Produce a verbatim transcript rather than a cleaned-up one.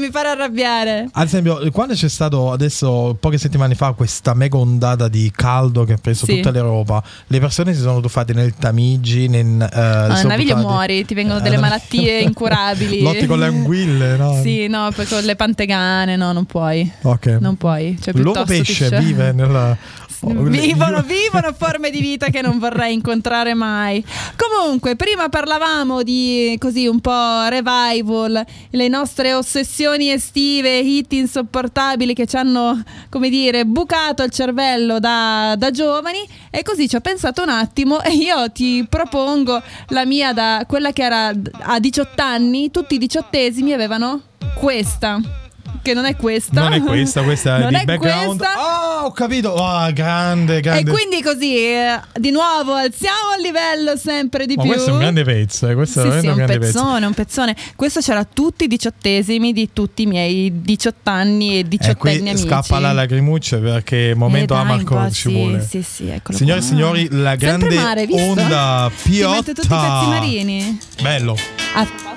mi fare arrabbiare. Ad esempio, quando c'è stato adesso poche settimane fa questa mega ondata di caldo che ha preso sì. tutta l'Europa, le persone si sono tuffate nel Tamigi, nel uh, no, Naviglio muori, ti vengono delle malattie incurabili. Lotti con le anguille, no? Sì, no, poi con le pantegane, no, non puoi. Ok. Non puoi. Cioè, l'uomo pesce ti... vive nella Vivono, vivono forme di vita che non vorrei incontrare mai. Comunque, prima parlavamo di così un po' revival, le nostre ossessioni estive, hit insopportabili che ci hanno, come dire, bucato il cervello da, da giovani, e così ci ho pensato un attimo e io ti propongo la mia, da quella che era a diciotto anni, tutti i diciottesimi avevano questa. Che non è questa. Non è questa, questa è non di è background. Questa. Oh, ho capito. Oh, grande, grande. E quindi così, eh, di nuovo, alziamo il livello sempre di Ma più. questo è un grande pezzo, eh. Questo sì, è sì, un, un grande pezzone, pezzo. un pezzone. Questo c'era tutti i diciottesimi di tutti i miei diciotto anni e diciottenni eh, qui amici. Scappa la lacrimuccia perché momento eh, dai, Amarcord un po', ci sì, vuole. Sì, sì, eccolo Signore e qua. signori, la grande mare, visto? onda Piotta. Ti mette tutti i pezzi marini. Bello. Ah,